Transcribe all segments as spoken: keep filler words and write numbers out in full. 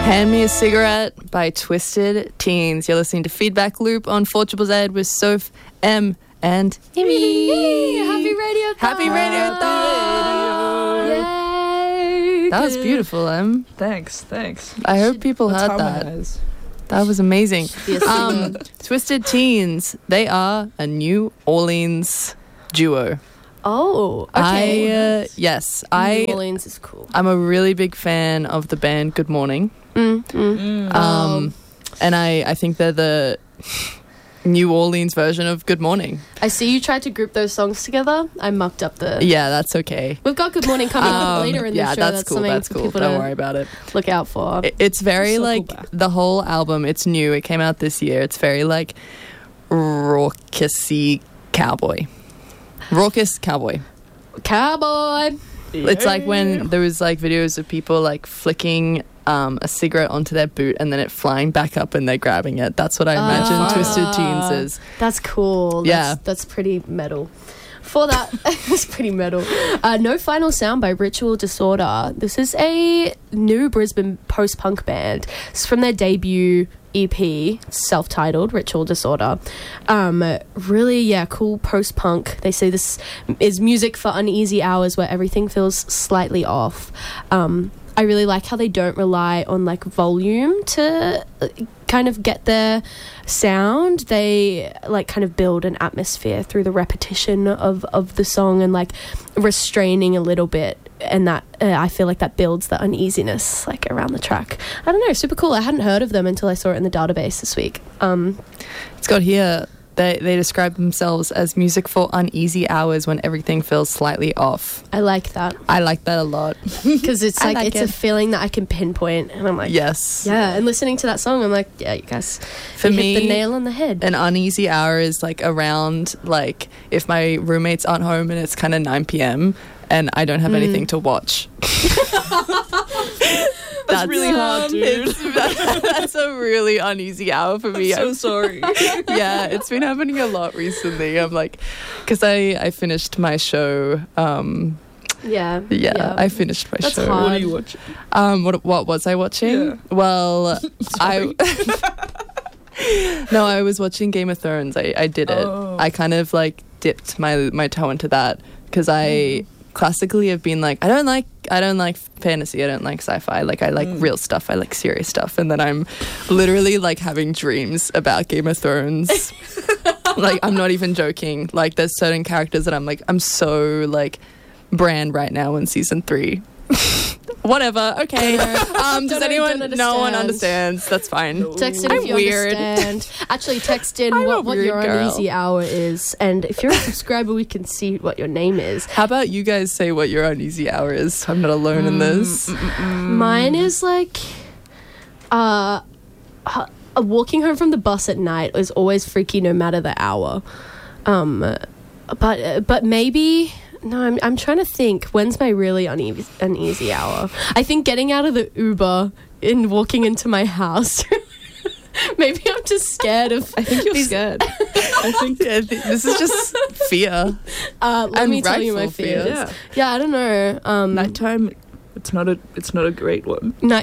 Hand Me a Cigarette by Twisted Teens. You're listening to Feedback Loop on four Z Z with Soph, M, and Amy. Happy Radio Happy Radio Thon! Yay! That was beautiful, Em. Thanks, thanks. I hope people Let's heard that. harmonize. That was amazing. Be a singer. Um, Twisted Teens, they are a New Orleans duo. Oh, okay. I, uh, yes, I, New Orleans is cool. I'm a really big fan of the band Good Morning. Mm, mm. Um, and I, I think they're the New Orleans version of Good Morning. I see you tried to group those songs together. I mucked up the... Yeah, that's okay. We've got Good Morning coming up Um, later in the yeah, show. that's, That's cool. something That's for cool. people Don't to worry about it. look out for. It- It's very Circle like back. the whole album. It's new. It came out this year. It's very like raucousy cowboy, raucous cowboy. Cowboy. It's like when there was like videos of people like flicking um, a cigarette onto their boot and then it flying back up and they're grabbing it. That's what I imagine Ah. Twisted Teens is. That's cool. That's, Yeah. That's pretty metal. For that, it's pretty metal. Uh, No Final Sound by Ritual Disorder. This is a new Brisbane post-punk band. It's from their debut E P, self-titled Ritual Disorder. Um, really, yeah, cool post-punk. They say this is music for uneasy hours where everything feels slightly off. Um, I really like how they don't rely on like volume to uh, kind of get their sound. They like kind of build an atmosphere through the repetition of, of the song and like restraining a little bit, and that uh, I feel like that builds the uneasiness like around the track. I don't know, super cool. I hadn't heard of them until I saw it in the database this week. Um, It's got here. They they describe themselves as music for uneasy hours when everything feels slightly off. I like that I like that a lot. because it's I like, like it's it. a feeling that I can pinpoint, and I'm like, Yes. yeah. And listening to that song, I'm like, yeah, you guys, For you me, hit the nail on the head. an uneasy hour is like around like if my roommates aren't home and it's kind of nine p.m. and I don't have Mm. anything to watch. That's really hard, dude. it's- that- that's a really uneasy hour for me. I'm so I'm- sorry. yeah, it's been happening a lot recently. I'm like, because I, I finished my show. Um, yeah, yeah, I finished my That's show. hard. What are you watching? Um, what what was I watching? Yeah. Well, I. No, I was watching Game of Thrones. I, I did it. Oh. I kind of like dipped my my toe into that because I Mm. classically have been like I don't like I don't like fantasy. I don't like sci-fi. Like I like Mm. real stuff. I like serious stuff. And then I'm literally like having dreams about Game of Thrones. Like I'm not even joking. Like there's certain characters that I'm like I'm so like Bran right now in season three. Whatever. Okay. Um, does Don't- anyone? don't No one understand. understands. That's fine. Text in I'm if you weird. understand. Actually, text in I'm a what, what weird your girl. uneasy hour is, and if you're a subscriber, we can see what your name is. How about you guys say what your uneasy hour is? I'm not alone in this. Mine is like, uh, uh, walking home from the bus at night is always freaky, no matter the hour. Um, but but maybe. No, I'm I'm trying to think. When's my really uneasy uneasy hour? I think getting out of the Uber and walking into my house. Maybe I'm just scared of. I think you're these- scared. I think Yeah, th- this is just fear. Uh, let And me tell you my rightful fears. fears. Yeah. Yeah, I don't know. Um, nighttime. It's not a. It's not a great one. night.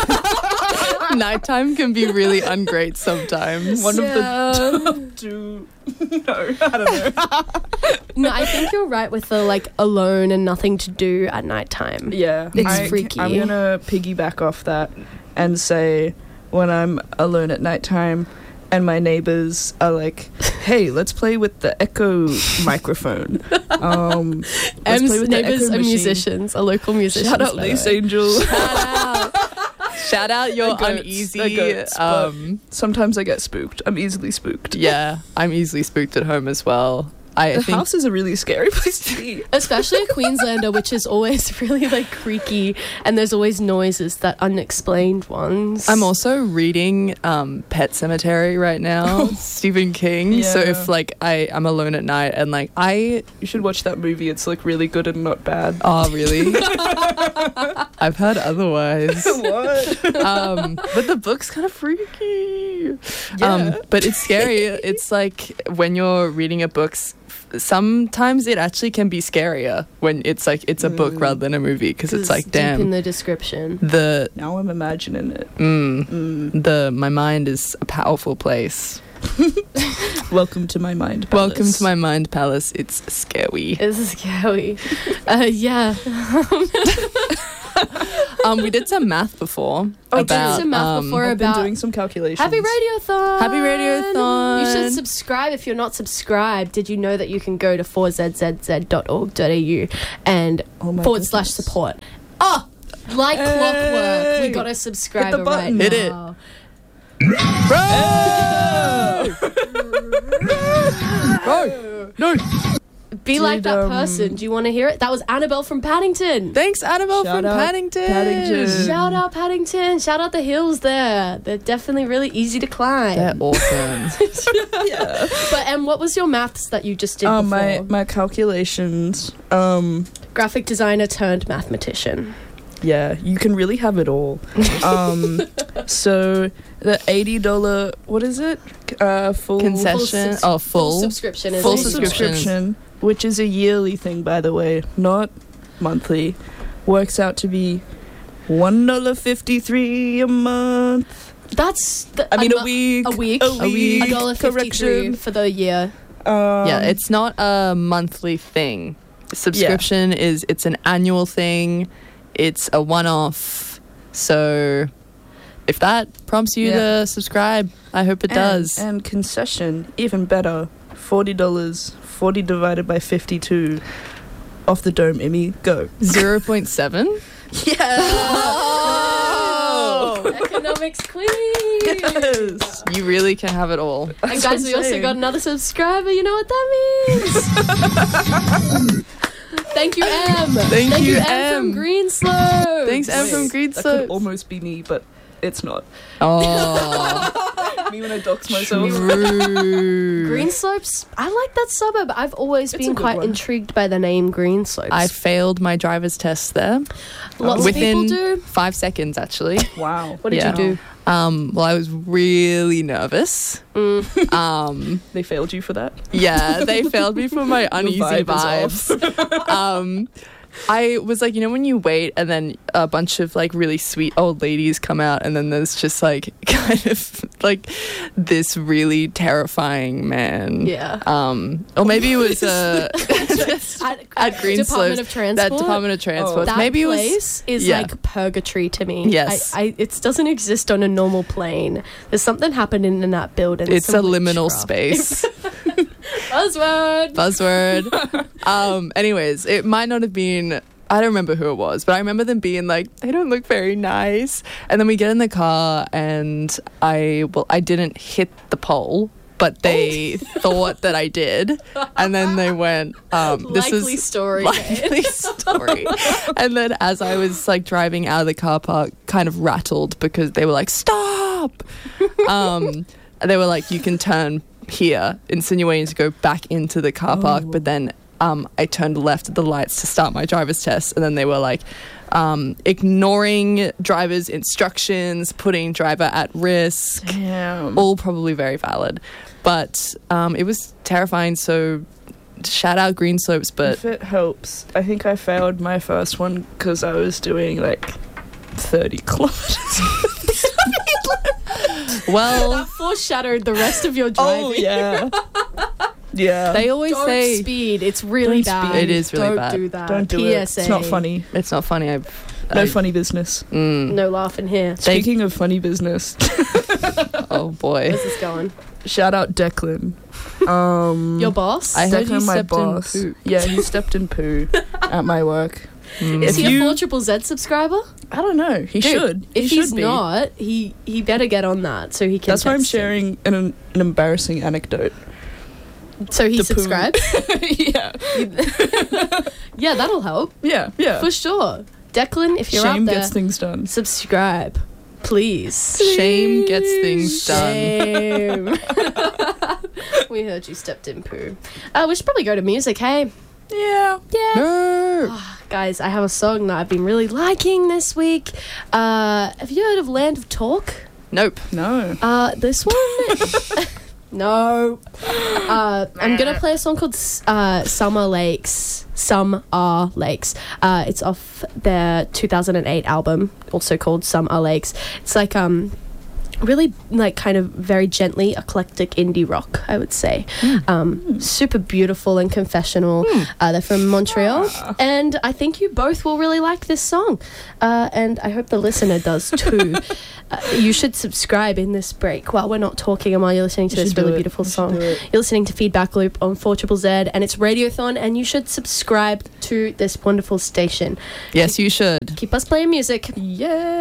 Nighttime can be really ungreat sometimes. One Yeah. of the top two. No, I don't know. No, I think you're right with the like alone and nothing to do at nighttime. Yeah, It's I, freaky. I'm gonna piggyback off that and say when I'm alone at nighttime and my neighbors are like, "Hey, let's play with the Echo microphone." Um, let's Em's play with the neighbors Echo are machine. musicians, are local musicians. Shout out by the Lace way. Angel. Shout out. Shout out your The goats, the uneasy. goats, but- um, Sometimes I get spooked. I'm easily spooked. yeah, I'm easily spooked at home as well. I The think house is a really scary place to be. Especially a Queenslander, which is always really like creaky, and there's always noises, that unexplained ones. I'm also reading um, Pet Cemetery right now, Stephen King. So Yeah. if like I I'm alone at night and like I You should watch that movie. It's like really good and not bad. oh really I've heard otherwise. What? Um, but the book's kind of freaky. you. Um, but it's scary. It's like when you're reading a book, s- sometimes it actually can be scarier when it's like it's a book rather than a movie because it's like, deep in damn, the description. the Now I'm imagining it. mm, Mm. the my mind is a powerful place. Welcome to my mind. Welcome palace. to my mind palace. It's scary. It's scary. Uh, yeah. Um, we did some math before. Oh, we about, did some math um, before I've been about doing some calculations. Happy Radiothon. Happy Radiothon. You should subscribe if you're not subscribed. Did you know that you can go to four z z z dot org dot a u and Oh my forward slash goodness. support? Oh, like Hey. clockwork. We got a subscriber right button. now. Hit it. Oh! No. Be like Did, that um, person. Do you want to hear it? That was Annabelle from Paddington. Thanks, Annabelle Shout from out Paddington. Paddington. Shout out Paddington. Shout out the hills there. They're definitely really easy to climb. They're awesome. Yeah. But and what was your maths that you just did Um, before? my my calculations. Um, Graphic designer turned mathematician. yeah, you can really have it all. Um, so the eighty dollar, what is it? Uh, full Concession. subs- oh, full. subscription is Full it? full subscription. subscription, which is a yearly thing, by the way, not monthly, works out to be one dollar fifty three a month. That's the, I mean, a, mo- week. A week. A A week. week. A dollar fifty-three Correction. for the year. Um, Yeah, it's not a monthly thing. Subscription is it's an annual thing. It's a one-off. So if that prompts you Yeah. to subscribe, I hope it and, does. And concession, even better, forty dollars. Forty divided by fifty-two. Off the dome, Emmy. Go. zero point seven. Yeah. Oh, economics queen. Yes. You really can have it all. And That's guys, what we I'm also saying. got another subscriber. You know what that means? Thank you, M. Thank you, you, M, M. from Greenslope. Thanks, M from Wait, That could Greenslope. almost be me, but it's not. Oh, Me when I dox myself. true. Greenslopes. I like that suburb. I've always It's been a good quite one. intrigued by the name Greenslopes. I failed my driver's test there. Lots Within of people do. five seconds, actually. Wow. What did Yeah. you do? Um, well, I was really nervous. Mm. Um, They failed you for that? yeah, they failed me for my uneasy vibe vibes. is um, I was like, you know, when you wait and then a bunch of like really sweet old ladies come out, and then there's just like kind of like this really terrifying man. Yeah. Um, or maybe it was uh, At, at Greenslopes, Department of Transport. that Department of Transport. That maybe it was. place is yeah. like purgatory to me. Yes. I, I, it doesn't exist on a normal plane. There's something happening in that building. It's a some liminal witchcraft. space. Buzzword. Buzzword. um, anyways, it might not have been. I don't remember who it was, but I remember them being like, they don't look very nice. And then we get in the car, and I well, I didn't hit the pole, but they thought that I did. And then they went, um, this Likely is story. likely story. And then as I was like driving out of the car park, kind of rattled because they were like, stop. Um, they were like, you can turn here, insinuating to go back into the car park, but then um, I turned left at the lights to start my driver's test, and then they were like um, ignoring driver's instructions, putting driver at risk, Damn. all probably very valid, but um, it was terrifying. So shout out Greenslopes, but If it helps, I think I failed my first one because I was doing like thirty kilometers. well, That foreshadowed the rest of your driving. Oh yeah. Yeah. they always Don't say speed. It's really Don't bad. speed. It is really Don't bad. do that. Don't do P S A. it. It's not funny. it's not funny. I've No I- funny business. Mm, No laughing here. They- Speaking of funny business, oh boy. Where's this going? shout out Declan. Um, Your boss? I heard Declan, he my stepped in boss. poo. Yeah, he stepped in poo at my work. Mm. Is if he you- a four triple Z subscriber? I don't know. He Dude, should. If he he's should be. not, he he better get on that so he can. That's why I'm text him. sharing an, an embarrassing anecdote. So he the poo. subscribes. yeah. Yeah, that'll help Yeah. Yeah. for sure. Declan, if you're Shame out there, gets things done. subscribe, please. Shame gets things done. Shame. We heard you stepped in poo. Uh, we should probably go to music, hey? Yeah. Yeah. No. Guys, I have a song that I've been really liking this week. Uh, have you heard of Land of Talk? Nope. No. Uh, this one. No. Uh, I'm gonna play a song called uh, Summer Lakes. Some Are Lakes. Uh, it's off their two thousand eight album, also called Some Are Lakes. It's like um, really like kind of very gently eclectic indie rock, I would say. Mm. Um, mm. Super beautiful and confessional. Mm. Uh, they're from Montreal, ah. and I think you both will really like this song. Uh, and I hope the listener does too. Uh, you should subscribe in this break while we're not talking and while you're listening to you this really beautiful song. You're listening to Feedback Loop on four Z Z Z, and it's Radiothon, and you should subscribe to this wonderful station. Yes, you should. Keep us playing music. Yeah.